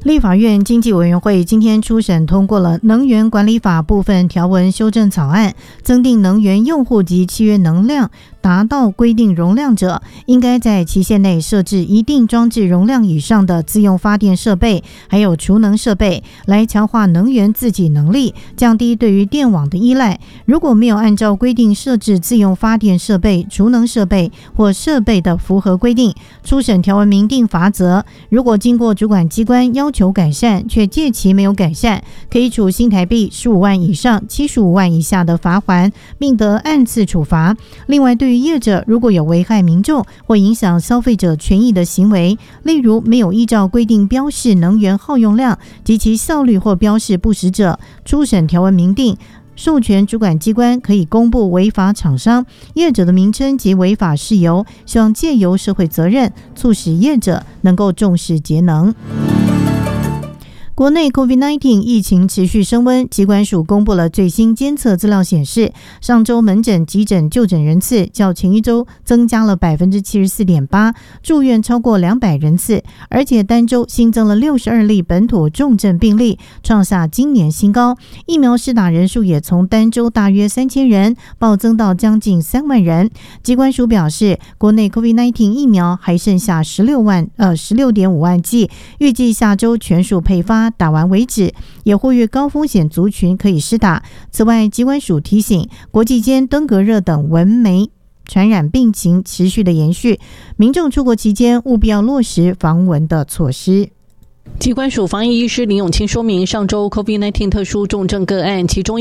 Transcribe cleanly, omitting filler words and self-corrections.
立法院经济委员会今天初审通过了能源管理法部分条文修正草案，增订能源用户及契约能量达到规定容量者，应该在期限内设置一定装置容量以上的自用发电设备，还有储能设备，来强化能源自给能力，降低对于电网的依赖。如果没有按照规定设置自用发电设备、储能设备或设备的符合规定，初审条文明定罚则。如果经过主管机关要求改善，却借其没有改善，可以处新台币15万以上75万以下的罚锾，并得按次处罚。另外，对于业者如果有危害民众或影响消费者权益的行为，例如没有依照规定标示能源耗用量及其效率或标示不实者，初审条文明定授权主管机关可以公布违法厂商、业者的名称及违法事由，希望借由社会责任，促使业者能够重视节能。国内 COVID-19 疫情持续升温，疾管署公布了最新监测资料显示，上周门诊、急诊就诊人次较前一周增加了 74.8%， 住院超过200人次，而且单周新增了62例本土重症病例，创下今年新高。疫苗施打人数也从单周大约3000人暴增到将近3万人。疾管署表示，国内 COVID-19 疫苗还剩下16.5万剂，预计下周全数配发打完为止，也呼吁高风险族群可以施打。此外，疾管署提醒，国际间登革热等蚊媒传染病情持续的延续，民众出国期间务必要落实防蚊的措施。 疾管署防疫医师林永清说明，上周 COVID-19 特殊重症个案，其中